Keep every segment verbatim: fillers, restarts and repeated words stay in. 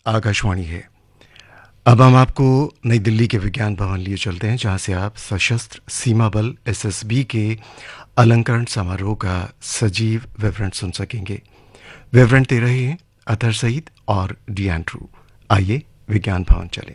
आकाशवाणी है। अब हम आपको नई दिल्ली के विज्ञान भवन लिए चलते हैं, जहां से आप सशस्त्र सीमा बल एसएसबी के अलंकरण समारोह का सजीव विवरण सुन सकेंगे। विवरण दे रहे हैं अतहर सईद और डी एंड्रू। आइए विज्ञान भवन चलें।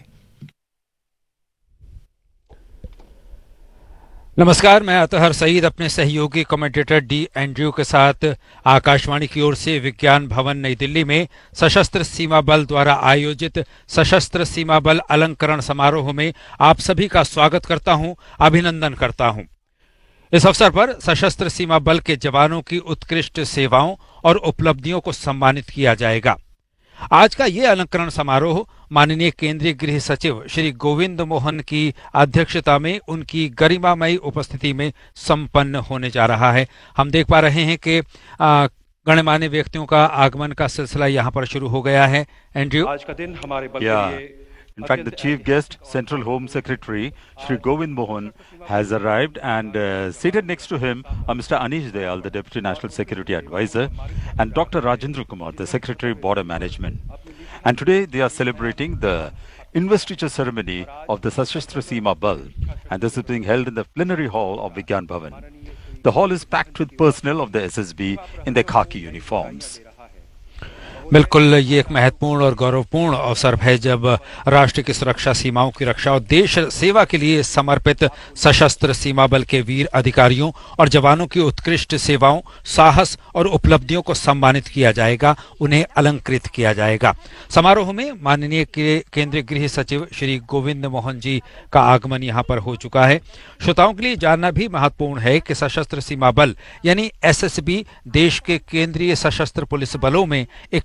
नमस्कार, मैं अतहर सईद अपने सहयोगी कमेंटेटर डी एंड्रयू के साथ आकाशवाणी की ओर से विज्ञान भवन नई दिल्ली में सशस्त्र सीमा बल द्वारा आयोजित सशस्त्र सीमा बल अलंकरण समारोह में आप सभी का स्वागत करता हूं, अभिनंदन करता हूं। इस अवसर पर सशस्त्र सीमा बल के जवानों की उत्कृष्ट सेवाओं और उपलब्धियों को सम्मानित किया जाएगा। आज का ये अलंकरण समारोह माननीय केंद्रीय गृह सचिव श्री गोविंद मोहन की अध्यक्षता में उनकी गरिमामयी उपस्थिति में संपन्न होने जा रहा है। हम देख पा रहे हैं कि गणमान्य व्यक्तियों का आगमन का सिलसिला यहाँ पर शुरू हो गया है। एंड्रयू, आज का दिन हमारे बल के लिए In fact, the Chief Guest, Central Home Secretary, Shri Govind Mohan, has arrived, and uh, seated next to him are Mister Anish Dayal, the Deputy National Security Advisor, and Doctor Rajendra Kumar, the Secretary Border Management. And today they are celebrating the investiture ceremony of the Sashastra Seema Bal, and this is being held in the plenary hall of Vigyan Bhavan. The hall is packed with personnel of the S S B in their khaki uniforms. बिल्कुल, ये एक महत्वपूर्ण और गौरवपूर्ण अवसर है जब राष्ट्र की सुरक्षा, सीमाओं की रक्षा और देश सेवा के लिए समर्पित सशस्त्र सीमा बल के वीर अधिकारियों और जवानों की उत्कृष्ट सेवाओं, साहस और उपलब्धियों को सम्मानित किया जाएगा, उन्हें अलंकृत किया जाएगा। समारोह में माननीय केंद्रीय गृह सचिव श्री गोविंद मोहन जी का आगमन यहाँ पर हो चुका है। श्रोताओं के लिए जानना भी महत्वपूर्ण है कि सशस्त्र सीमा बल यानी एसएसबी देश के केंद्रीय सशस्त्र पुलिस बलों में एक